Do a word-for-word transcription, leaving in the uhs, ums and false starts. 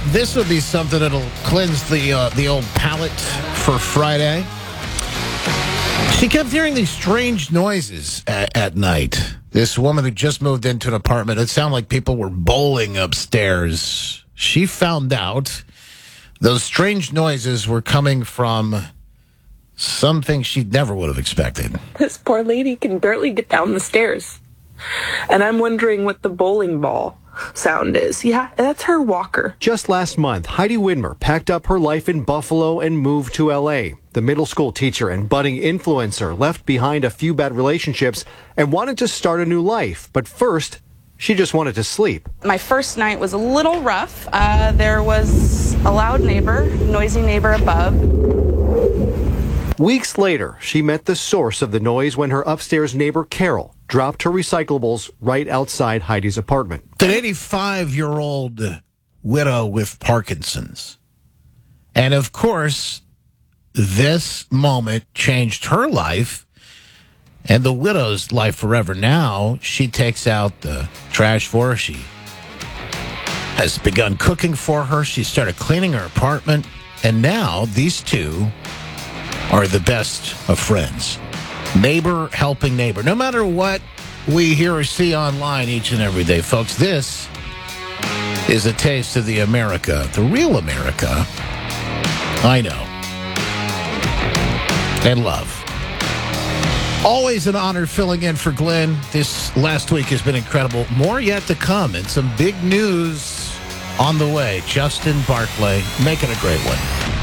this would be something that'll cleanse the uh, the old palate for Friday. She kept hearing these strange noises at, at night. This woman who just moved into an apartment, it sounded like people were bowling upstairs. She found out those strange noises were coming from something she never would have expected. This poor lady can barely get down the stairs. And I'm wondering what the bowling ball sound is. Yeah, that's her walker. Just last month, Heidi Widmer packed up her life in Buffalo and moved to L A. The middle school teacher and budding influencer left behind a few bad relationships and wanted to start a new life. But first, she just wanted to sleep. My first night was a little rough. Uh, there was a loud neighbor, noisy neighbor above. Weeks later, she met the source of the noise when her upstairs neighbor, Carol, dropped her recyclables right outside Heidi's apartment. An eighty-five-year-old widow with Parkinson's. And, of course, this moment changed her life and the widow's life forever. Now, she takes out the trash for her. She has begun cooking for her. She started cleaning her apartment. And now, these two are the best of friends. Neighbor helping neighbor. No matter what we hear or see online each and every day, folks, this is a taste of the America, the real America I know and love. Always an honor filling in for Glenn. This last week has been incredible. More yet to come, and some big news on the way. Justin Barclay, make it a great one.